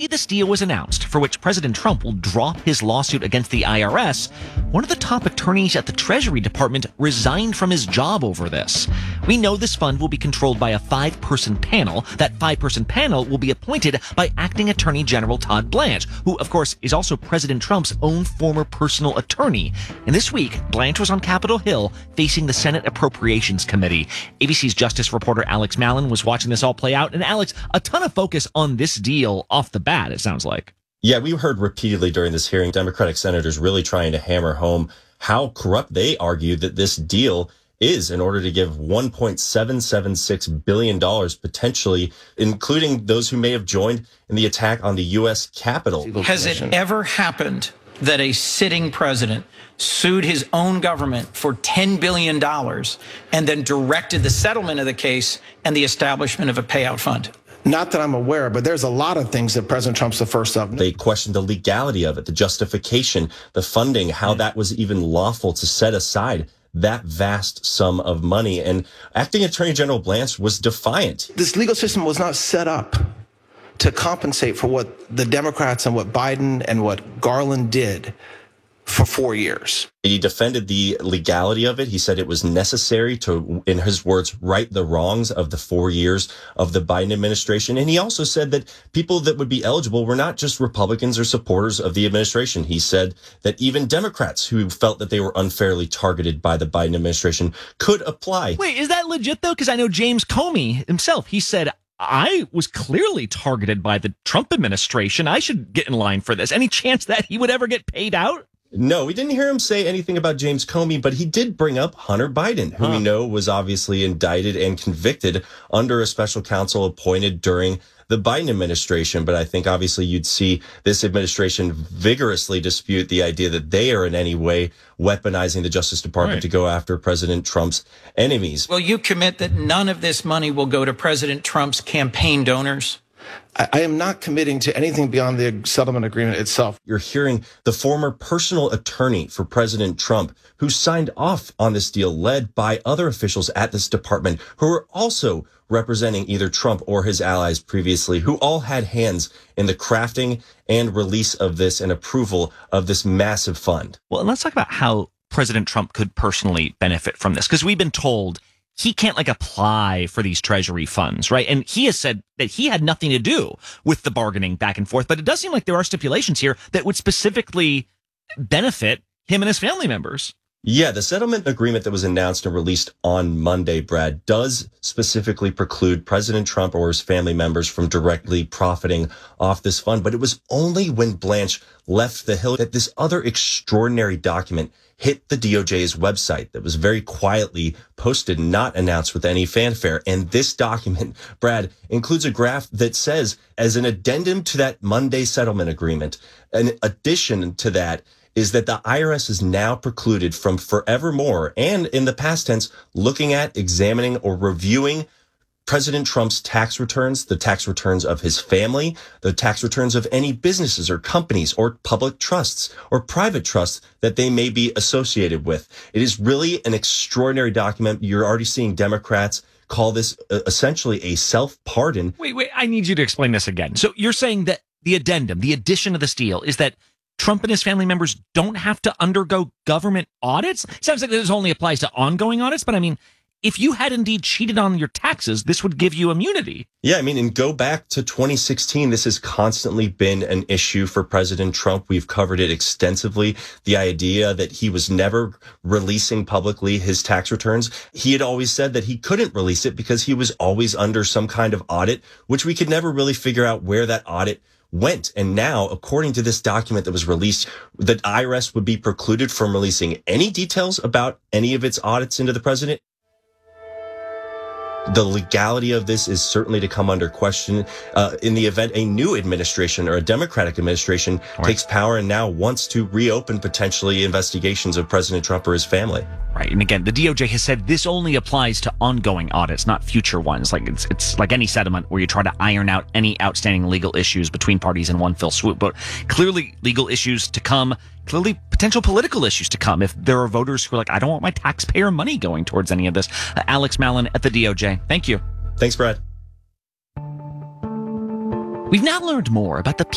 this deal was announced, for which President Trump will drop his lawsuit against the IRS, one of the top attorneys at the Treasury Department resigned from his job over this. We know this fund will be controlled by a 5-person panel. That 5-person panel will be appointed by Acting Attorney General Todd Blanche, who, of course, is also President Trump's own former personal attorney. And this week, Blanche was on Capitol Hill facing the Senate Appropriations Committee. ABC's Justice reporter Alex Mallon was watching this all play out. And Alex, a ton of focus on this deal off the bat, it sounds like. Yeah, we heard repeatedly during this hearing, Democratic senators really trying to hammer home how corrupt they argue that this deal is in order to give $1.776 billion, potentially, including those who may have joined in the attack on the U.S. Capitol. Has it ever happened that a sitting president sued his own government for $10 billion and then directed the settlement of the case and the establishment of a payout fund? Not that I'm aware, but there's a lot of things that President Trump's the first of. They questioned the legality of it, the justification, the funding, how that was even lawful to set aside that vast sum of money. And Acting Attorney General Blanche was defiant. This legal system was not set up to compensate for what the Democrats and what Biden and what Garland did for 4 years. He defended the legality of it. He said it was necessary to, in his words, right the wrongs of the 4 years of the Biden administration. And he also said that people that would be eligible were not just Republicans or supporters of the administration. He said that even Democrats who felt that they were unfairly targeted by the Biden administration could apply. Wait, is that legit, though? Because I know James Comey himself, he said, I was clearly targeted by the Trump administration. I should get in line for this. Any chance that he would ever get paid out? No, we didn't hear him say anything about James Comey, but he did bring up Hunter Biden, who we know was obviously indicted and convicted under a special counsel appointed during the Biden administration. But I think obviously you'd see this administration vigorously dispute the idea that they are in any way weaponizing the Justice Department to go after President Trump's enemies. Will you commit that none of this money will go to President Trump's campaign donors? I am not committing to anything beyond the settlement agreement itself. You're hearing the former personal attorney for President Trump, who signed off on this deal, led by other officials at this department who were also representing either Trump or his allies previously, who all had hands in the crafting and release of this and approval of this massive fund. Well, and let's talk about how President Trump could personally benefit from this, because we've been told he can't apply for these Treasury funds, right? And he has said that he had nothing to do with the bargaining back and forth, but it does seem like there are stipulations here that would specifically benefit him and his family members. Yeah, the settlement agreement that was announced and released on Monday, Brad, does specifically preclude President Trump or his family members from directly profiting off this fund. But it was only when Blanche left the Hill that this other extraordinary document hit the DOJ's website that was very quietly posted, not announced with any fanfare. And this document, Brad, includes a graph that says, as an addendum to that Monday settlement agreement, an addition to that is that the IRS is now precluded from forevermore, and in the past tense, looking at, examining, or reviewing President Trump's tax returns, the tax returns of his family, the tax returns of any businesses or companies or public trusts or private trusts that they may be associated with. It is really an extraordinary document. You're already seeing Democrats call this essentially a self-pardon. Wait, I need you to explain this again. So you're saying that the addendum, the addition of this deal, is that Trump and his family members don't have to undergo government audits? Sounds like this only applies to ongoing audits, but I mean, if you had indeed cheated on your taxes, this would give you immunity. Yeah, I mean, and go back to 2016. This has constantly been an issue for President Trump. We've covered it extensively. The idea that he was never releasing publicly his tax returns. He had always said that he couldn't release it because he was always under some kind of audit, which we could never really figure out where that audit went. And now, according to this document that was released, the IRS would be precluded from releasing any details about any of its audits into the president. The legality of this is certainly to come under question in the event a new administration or a Democratic administration takes power and now wants to reopen potentially investigations of President Trump or his family. Right. And again, the DOJ has said this only applies to ongoing audits, not future ones. Like it's like any settlement where you try to iron out any outstanding legal issues between parties in one fell swoop. But clearly legal issues to come, clearly potential political issues to come if there are voters who are like, I don't want my taxpayer money going towards any of this. Alex Mallon at the DOJ. Thank you. Thanks, Brad. We've now learned more about the